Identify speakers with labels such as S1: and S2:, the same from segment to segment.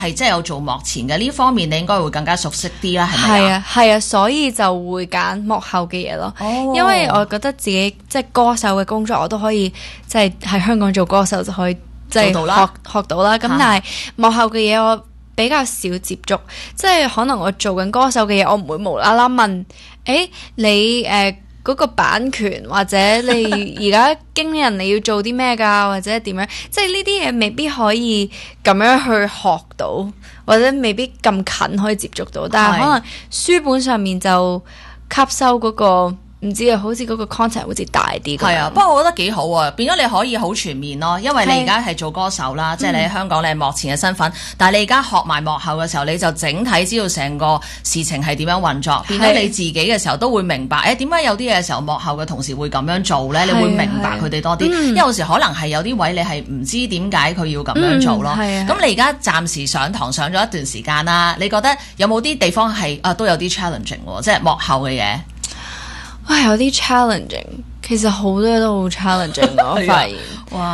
S1: 係即係有做幕前嘅呢方面，你應該會更加熟悉啲啦，係咪啊？
S2: 係啊，所以就會揀幕後嘅嘢咯。因為我覺得自己即係歌手嘅工作，我都可以即係喺香港做歌手就可以即係學到啦。咁但係幕後嘅嘢我比較少接觸，即係可能我做緊歌手嘅嘢，我唔會無啦啦問，你嗰個版權或者你而家經理人你要做啲咩㗎，或者點樣？即係呢啲嘢未必可以咁樣去學到，或者未必咁近可以接觸到。但係可能書本上面就吸收嗰個。唔知啊，好似嗰個 content 好似大啲。
S1: 係啊，不過我覺得幾好啊，變咗你可以好全面咯，因為你而家係做歌手啦，即係你喺香港你係幕前嘅身份，但係你而家學埋幕後嘅時候，你就整體知道成個事情係點樣運作，變咗你自己嘅時候都會明白，點解有啲嘢嘅時候幕後嘅同事會咁樣做咧？你會明白佢哋多啲，因為有時可能係有啲位你係唔知點解佢要咁樣做咯。咁你而家暫時上堂上咗一段時間啦，你覺得有冇啲地方係都有啲 challenging 喎，即係幕後嘅嘢？
S2: 有啲 challenging， 其實好多嘢都好 challenging 我發現。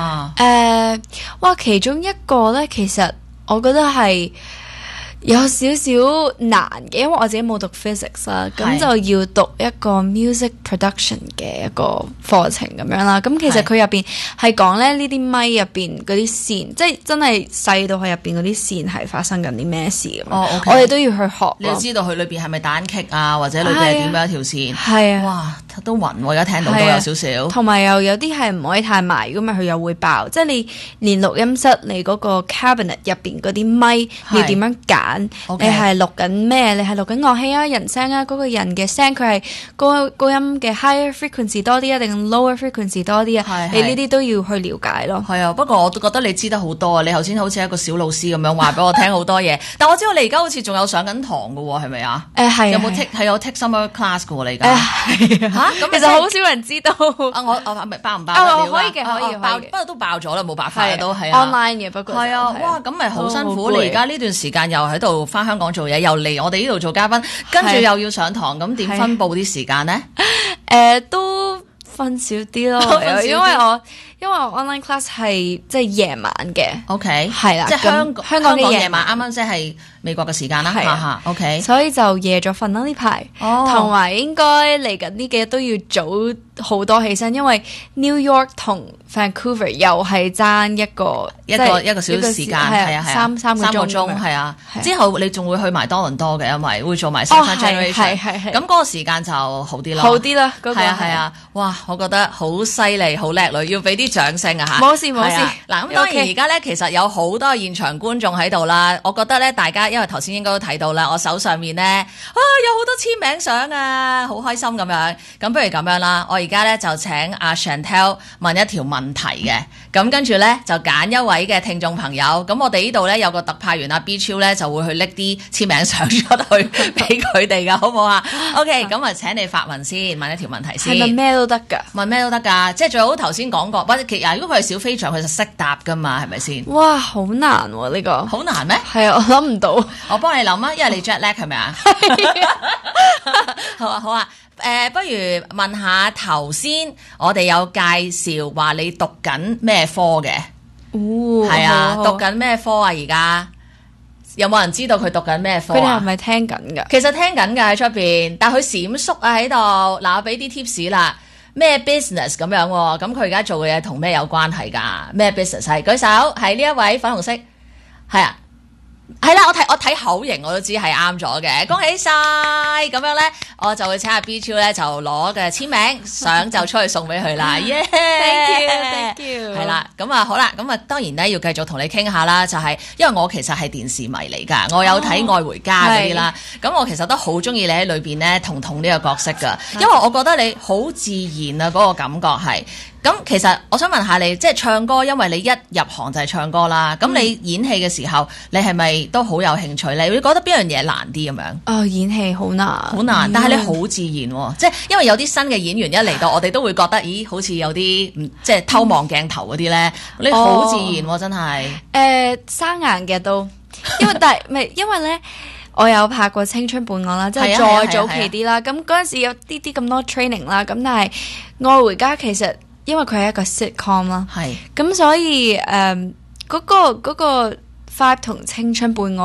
S2: 其中一個咧，其實我覺得係有少少難嘅，因為我自己冇讀 physics 啦，咁就要讀一個 music production 嘅一個課程咁樣啦。咁其實佢入邊係講咧呢啲咪入邊嗰啲線，即係真係細到佢入邊嗰啲線係發生緊啲咩事咁。我哋都要去學。你要知道佢裏邊係咪單棘啊，或者裏邊係點樣一條線？係啊，哇，都暈喎！而家聽到都有少少。同埋又有啲係唔可以太埋，如果唔係佢又會爆。即係你連錄音室你嗰個 cabinet 入邊嗰啲咪，你要點樣揀？你係錄緊咩？你係錄緊樂器啊、人聲啊，嗰個人嘅聲佢係高音嘅 higher frequency 多啲啊，定 lower frequency 多啲啊？你呢啲都要去了解咯。係啊，不過我都覺得你知得好多啊！你頭先好似一個小老師咁樣話俾我聽好多嘢，但我知道你而家好似仲有上緊堂㗎喎，係咪啊？係有冇 take summer class 㗎喎？你而家咁其實好少人知道。我爆唔爆？可以嘅，可以爆，不過都爆咗啦，冇辦法都係 online 嘅。不過係啊，哇，咁咪好辛苦。你而家呢段時間又喺度翻香港做嘢，又嚟我哋呢度做嘉賓，跟住又要上堂，咁點分佈啲時間呢？都瞓少啲咯，因為我 online class 係即係夜晚嘅。OK， 係啦，即係香港嘅夜晚，啱啱即係美國嘅時間啦。OK， 所以就夜咗瞓啦呢排，同埋應該嚟緊呢幾日都要早好多起身，因為 New York 同 Vancouver 又係爭一個小時間，係啊，三個鐘，係啊。之後你仲會去埋多倫多嘅，因為會做埋 Second Generation，咁嗰個時間就好啲咯，好啲啦。係啊，哇！我覺得好犀利，好叻女，要俾啲掌聲啊嚇！冇事。嗱，咁當然而家咧，其實有好多現場觀眾喺度啦。我覺得咧，大家因為頭先應該都睇到啦，我手上面咧有好多簽名相啊，好開心咁樣。咁不如咁樣啦，我而家咧就請阿 Chantelle 問一條問題嘅，咁跟住咧就揀一位嘅聽眾朋友。咁我哋呢度咧有個特派員阿 B 超咧就會去拎啲簽名相出去俾佢哋噶，好唔好啊？OK， 咁啊請你發問先，問一條問題先。係問咩都得㗎？問咩都得㗎，即係最好頭先講過，或者其實如果佢係小飛象，佢就識答㗎嘛，係咪先？哇，好難喎呢個。好難咩？係啊，我諗唔到。我幫你諗啊，因為你 jet lag 係咪啊？好啊。不如問下頭先我哋有介紹話你讀緊咩科嘅？係啊，讀緊咩科啊？而家有冇人知道佢讀緊咩科啊？佢哋係咪聽緊㗎？其實聽緊㗎喺出邊，但係佢閃縮啊喺度。嗱，我俾啲 tips 啦，咩 business 咁樣喎？咁佢而家做嘅嘢同咩有關係㗎？咩 business 係？舉手，係呢一位粉紅色，係啊。係啦，我睇口型我都知係啱咗嘅，恭喜晒！咁樣咧，我就會請阿 B 超咧就攞嘅簽名相就出去送俾佢啦。耶 Thank you。係啦，咁啊好啦，咁啊當然咧要繼續同你傾下啦，就係因為我其實係電視迷嚟㗎，我有睇《愛回家》嗰啲啦，咁我其實都好中意你喺裏邊咧彤呢個角色㗎，因為我覺得你好自然啊，嗰個感覺係。咁其實我想問下你，即係唱歌，因為你一入行就係唱歌啦。咁你演戲嘅時候，你係咪都好有興趣咧？你會覺得邊樣嘢難啲咁樣？演戲好難，好難。但係你好自然喎，即係因為有啲新嘅演員一嚟到，我哋都會覺得，咦，好似有啲即係偷望鏡頭嗰啲咧。你好自然喎，真係。生硬嘅都，因為咧。我有拍過青春伴我啦，即係再早期啲啦。咁嗰陣時有啲咁多 training 啦。咁但係愛回家其實因為佢係一個 sitcom 啦，咁所以嗰個 vibe 同青春伴我